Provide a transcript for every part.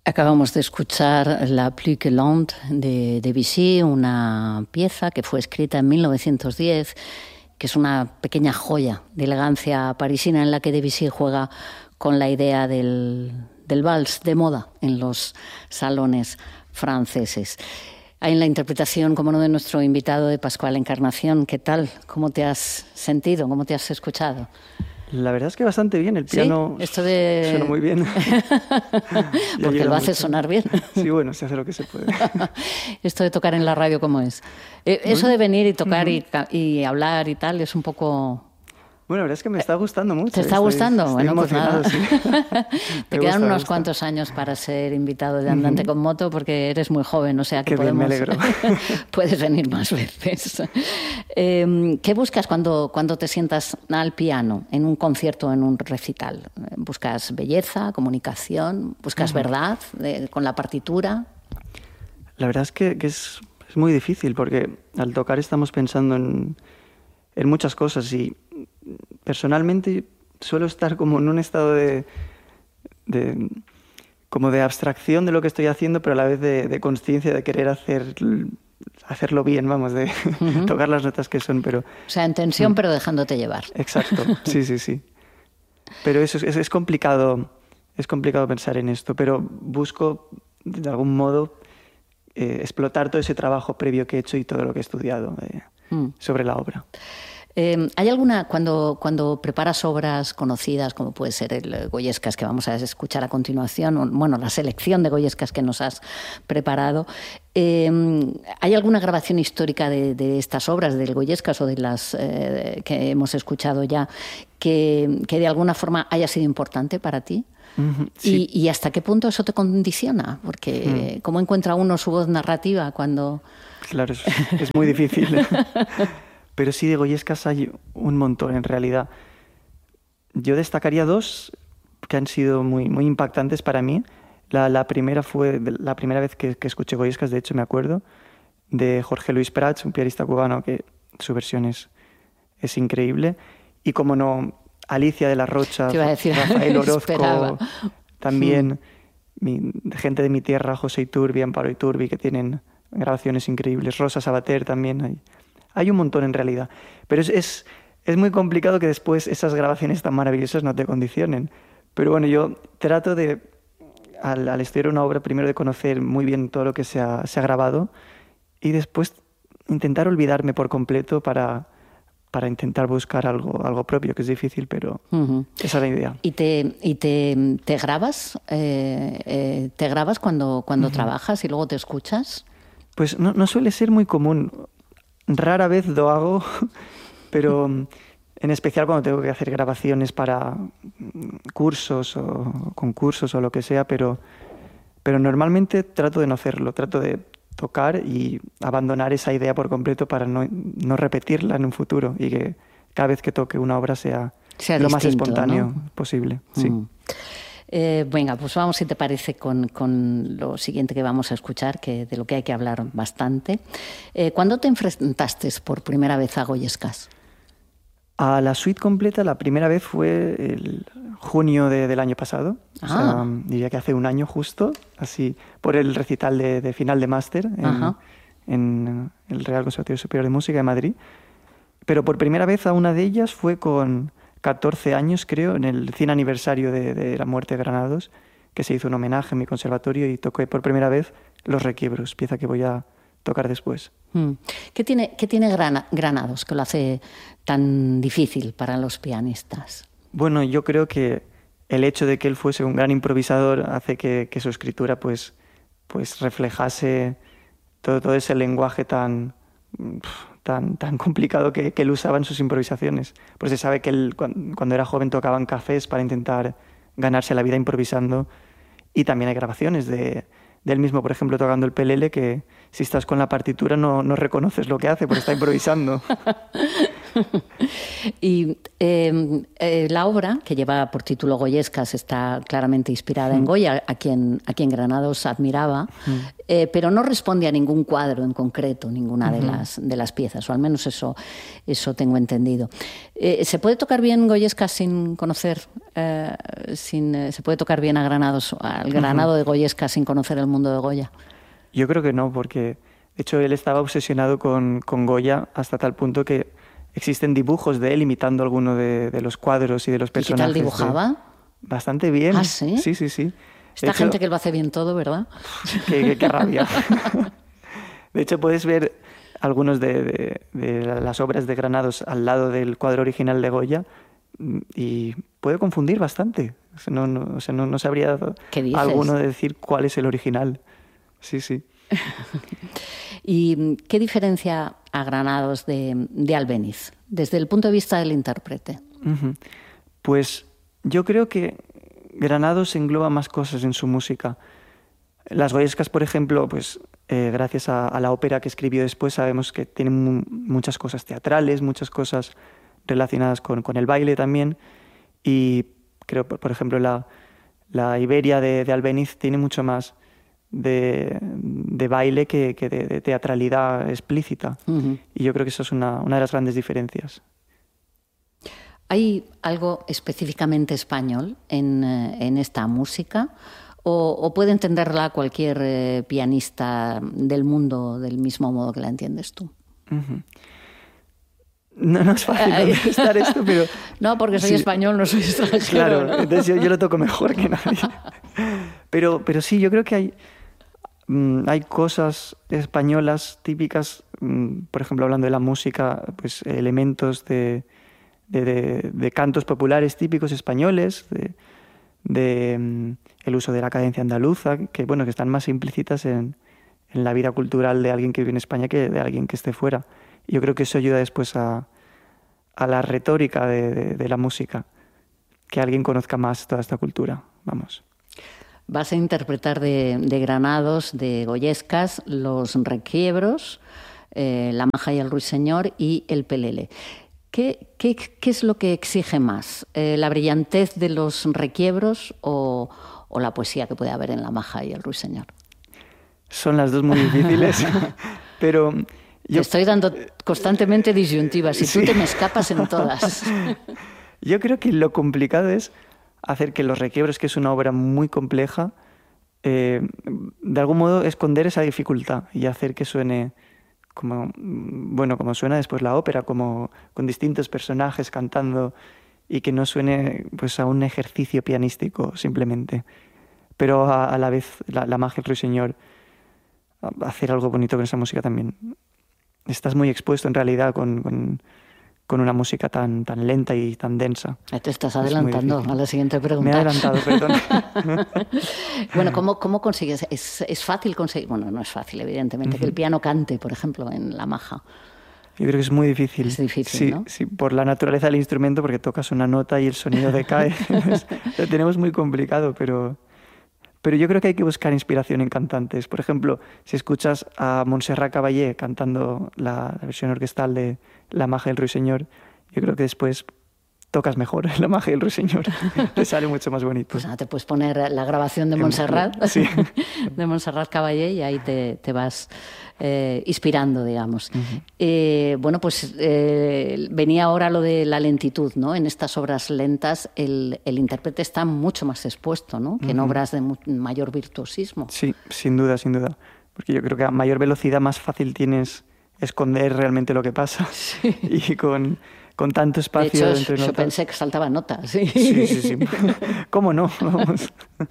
Acabamos de escuchar La Plus que Lente de Debussy, una pieza que fue escrita en 1910, que es una pequeña joya de elegancia parisina en la que Debussy juega con la idea del vals de moda en los salones franceses. Hay en la interpretación, como no, de nuestro invitado de Pascual Encarnación. ¿Qué tal? ¿Cómo te has sentido? ¿Cómo te has escuchado? La verdad es que bastante bien, el piano suena muy bien. Porque lo hace sonar bien. Sí, bueno, se hace lo que se puede. Esto de tocar en la radio, ¿cómo es? Eso de venir y tocar y hablar y tal, es un poco... Bueno, la verdad es que me está gustando mucho. ¿Te está gustando? Estoy Bueno, pues nada. sí. Te quedan unos cuantos años para ser invitado de Andante con Moto, porque eres muy joven, o sea que Qué podemos... bien, me alegro. Puedes venir más veces. ¿Qué buscas cuando te sientas al piano, en un concierto o en un recital? ¿Buscas belleza, comunicación? ¿Buscas verdad con la partitura? La verdad es que es muy difícil, porque al tocar estamos pensando en muchas cosas y personalmente suelo estar como en un estado de abstracción de lo que estoy haciendo, pero a la vez de consciencia de querer hacerlo bien, vamos, de tocar las notas que son, pero... O sea, en tensión, pero dejándote llevar. Exacto, sí. Pero eso es complicado pensar en esto, pero busco de algún modo explotar todo ese trabajo previo que he hecho y todo lo que he estudiado sobre la obra. ¿Hay alguna, cuando preparas obras conocidas, como puede ser el Goyescas que vamos a escuchar a continuación, bueno, la selección de Goyescas que nos has preparado, ¿hay alguna grabación histórica de estas obras, del Goyescas o de las que hemos escuchado ya, que de alguna forma haya sido importante para ti? Sí. ¿Y hasta qué punto eso te condiciona? Porque ¿cómo encuentra uno su voz narrativa cuando...? Claro, es muy difícil. Pero sí, de Goyescas hay un montón, en realidad. Yo destacaría dos que han sido muy, muy impactantes para mí. La primera fue la primera vez que escuché Goyescas, de hecho me acuerdo, de Jorge Luis Prats, un pianista cubano que su versión es increíble. Y como no, Alicia de la Rocha, Rafael Orozco, también gente de mi tierra, José Iturbi, Amparo Iturbi, que tienen grabaciones increíbles. Rosa Sabater también hay un montón en realidad, pero es muy complicado que después esas grabaciones tan maravillosas no te condicionen. Pero bueno, yo trato de, al estudiar una obra, primero de conocer muy bien todo lo que se ha grabado y después intentar olvidarme por completo para intentar buscar algo propio, que es difícil, pero esa es la idea. ¿Y te grabas? ¿Te grabas cuando trabajas y luego te escuchas? Pues no suele ser muy común. Rara vez lo hago, pero en especial cuando tengo que hacer grabaciones para cursos o concursos o lo que sea, pero normalmente trato de no hacerlo, trato de tocar y abandonar esa idea por completo para no repetirla en un futuro y que cada vez que toque una obra sea lo más espontáneo, ¿no?, posible. Sí. Venga, pues vamos, si te parece, con lo siguiente que vamos a escuchar, que de lo que hay que hablar bastante. ¿Cuándo te enfrentaste por primera vez a Goyescas? A la suite completa la primera vez fue el junio del año pasado. O sea, diría que hace un año justo, así, por el recital de final de máster en el Real Conservatorio Superior de Música de Madrid. Pero por primera vez a una de ellas fue con 14 años, creo, en el 100 aniversario de la muerte de Granados, que se hizo un homenaje en mi conservatorio y toqué por primera vez Los Requiebros, pieza que voy a tocar después. ¿Qué tiene Granados que lo hace tan difícil para los pianistas? Bueno, yo creo que el hecho de que él fuese un gran improvisador hace que su escritura pues reflejase todo ese lenguaje tan complicado que él usaba en sus improvisaciones. Pues se sabe que él cuando era joven tocaba en cafés para intentar ganarse la vida improvisando, y también hay grabaciones de él mismo, por ejemplo, tocando el pelele, que si estás con la partitura no reconoces lo que hace porque está improvisando. Y la obra, que lleva por título Goyescas, está claramente inspirada en Goya, a quien Granados admiraba, pero no responde a ningún cuadro en concreto, ninguna de las piezas, o al menos eso tengo entendido. ¿Se puede tocar bien Goyescas sin conocer, se puede tocar bien a Granados, al Granado de Goyescas sin conocer el mundo de Goya? Yo creo que no, porque de hecho él estaba obsesionado con Goya hasta tal punto que existen dibujos de él imitando alguno de los cuadros y de los personajes. ¿Y qué tal dibujaba? Bastante bien. ¿Ah, sí? Sí. Esta gente que lo hace bien todo, ¿verdad? Qué rabia. De hecho, puedes ver algunos de las obras de Granados al lado del cuadro original de Goya y puede confundir bastante. No sabría alguno de decir cuál es el original. Sí. ¿Y qué diferencia a Granados de Albéniz, desde el punto de vista del intérprete? Pues yo creo que Granados engloba más cosas en su música. Las Goyescas, por ejemplo, pues gracias a la ópera que escribió después, sabemos que tienen muchas cosas teatrales, muchas cosas relacionadas con el baile también. Y creo, por ejemplo, la Iberia de Albéniz tiene mucho más de baile que de teatralidad explícita. Y yo creo que eso es una de las grandes diferencias. ¿Hay algo específicamente español en esta música? ¿O puede entenderla cualquier pianista del mundo del mismo modo que la entiendes tú? No es fácil contestar esto, pero... No, porque soy español, no soy extranjero. Claro, ¿no? entonces yo lo toco mejor que nadie. Pero sí, yo creo que hay cosas españolas típicas, por ejemplo, hablando de la música, pues elementos de cantos populares típicos españoles, el uso de la cadencia andaluza, que están más implícitas en la vida cultural de alguien que vive en España que de alguien que esté fuera. Yo creo que eso ayuda después a la retórica de la música, que alguien conozca más toda esta cultura. Vamos. Vas a interpretar de Granados, de Goyescas, los requiebros, la Maja y el Ruiseñor y el Pelele. ¿Qué es lo que exige más? ¿La brillantez de los requiebros o la poesía que puede haber en la Maja y el Ruiseñor? Son las dos muy difíciles, pero... Te estoy dando constantemente disyuntivas y tú te me escapas en todas. Yo creo que lo complicado es hacer que los requiebros, que es una obra muy compleja, de algún modo esconder esa dificultad y hacer que suene como suena después la ópera, como con distintos personajes cantando y que no suene pues a un ejercicio pianístico simplemente. Pero a la vez la magia del Ruiseñor, hacer algo bonito con esa música también. Estás muy expuesto en realidad con una música tan lenta y tan densa. Te estás adelantando a la siguiente pregunta. Me he adelantado, perdón. Bueno, ¿cómo consigues? ¿Es fácil conseguir? Bueno, no es fácil, evidentemente, que el piano cante, por ejemplo, en la Maja. Yo creo que es muy difícil. Es difícil, sí, ¿no? Sí, por la naturaleza del instrumento, porque tocas una nota y el sonido decae. Lo tenemos muy complicado, pero yo creo que hay que buscar inspiración en cantantes. Por ejemplo, si escuchas a Montserrat Caballé cantando la versión orquestal de La Maja y el Ruiseñor, yo creo que después tocas mejor La Maja y el Ruiseñor. Te sale mucho más bonito. Pues nada, te puedes poner la grabación de Montserrat, sí. de Montserrat Caballé, y ahí te vas inspirando, digamos. Bueno, pues venía ahora lo de la lentitud, ¿no? En estas obras lentas el intérprete está mucho más expuesto, ¿no? Que en obras de mayor virtuosismo. Sí, sin duda. Porque yo creo que a mayor velocidad más fácil tienes esconder realmente lo que pasa. Sí. Y con tanto espacio de hecho, entre notas. Yo pensé que saltaban notas. Sí. ¿Cómo no? Vamos.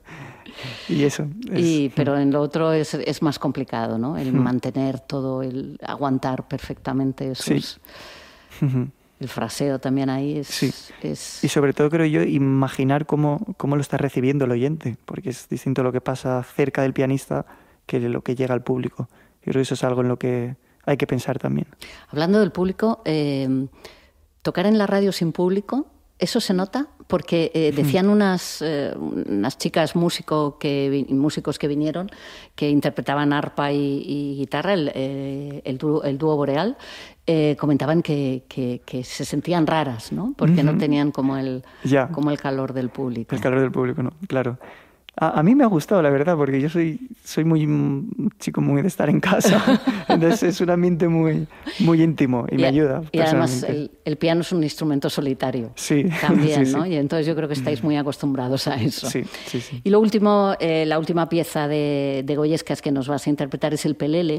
Y eso. Pero en lo otro es más complicado, ¿no? El mantener todo, el aguantar perfectamente esos... Sí. El fraseo también ahí es... Y sobre todo, creo yo, imaginar cómo lo está recibiendo el oyente, porque es distinto lo que pasa cerca del pianista que lo que llega al público. Yo creo que eso es algo en lo que hay que pensar también. Hablando del público, tocar en la radio sin público ¿Eso se nota? Porque decían unas chicas músicos que vinieron, que interpretaban arpa y guitarra, el dúo Boreal, comentaban que se sentían raras, ¿no? Porque no tenían como el calor del público. El calor del público, no, claro. A mí me ha gustado, la verdad, porque yo soy un chico muy de estar en casa. Entonces es un ambiente muy, muy íntimo y me ayuda. Y además el piano es un instrumento solitario. Sí. También, sí, ¿no? sí. Y entonces yo creo que estáis muy acostumbrados a eso. Sí, sí, sí. Y lo último, la última pieza de Goyescas que nos vas a interpretar es el Pelele,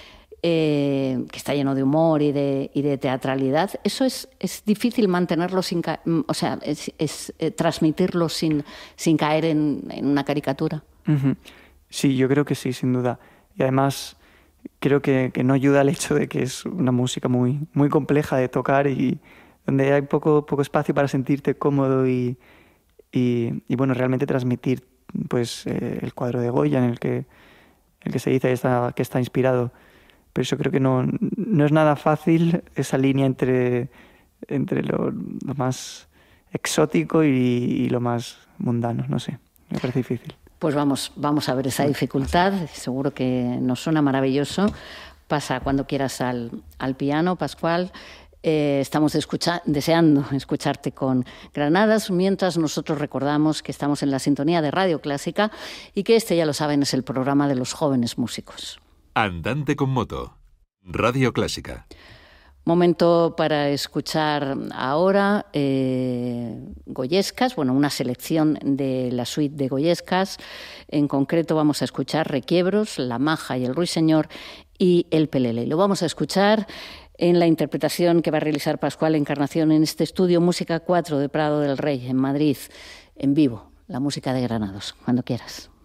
que está lleno de humor y de teatralidad. Eso es difícil mantenerlo transmitirlo sin caer en una caricatura. Uh-huh. Sí, yo creo que sí, sin duda. Y además creo que no ayuda el hecho de que es una música muy, muy compleja de tocar y donde hay poco espacio para sentirte cómodo y bueno, realmente transmitir pues el cuadro de Goya en el que se dice que está inspirado. Pero eso creo que no es nada fácil, esa línea entre lo más exótico y lo más mundano, no sé, me parece difícil. Pues vamos a ver esa dificultad, seguro que nos suena maravilloso. Pasa cuando quieras al piano, Pascual. Estamos deseando escucharte con Granadas, mientras nosotros recordamos que estamos en la sintonía de Radio Clásica y que ya lo saben, es el programa de los jóvenes músicos. Andante con moto, Radio Clásica. Momento para escuchar ahora Goyescas, una selección de la suite de Goyescas. En concreto vamos a escuchar Requiebros, La Maja y el Ruiseñor y el Pelele. Lo vamos a escuchar en la interpretación que va a realizar Pascual Encarnación en este estudio Música 4 de Prado del Rey, en Madrid, en vivo, la música de Granados, cuando quieras.